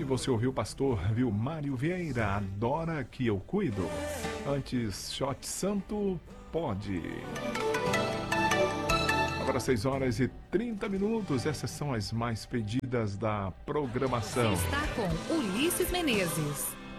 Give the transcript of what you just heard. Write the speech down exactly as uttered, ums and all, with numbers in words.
você ouviu o pastor Vilmário Vieira, Adora que eu cuido. Antes, Shot Santo, Pode. Agora seis horas e trinta minutos, essas são as mais pedidas da programação. Você está com Ulisses Menezes.